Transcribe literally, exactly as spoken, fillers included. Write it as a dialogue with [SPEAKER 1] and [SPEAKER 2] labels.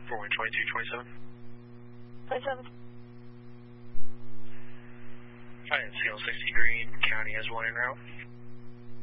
[SPEAKER 1] four one two two twenty-seven.
[SPEAKER 2] twenty-seven.
[SPEAKER 1] Hi, it's C L sixty Green. County has one en route.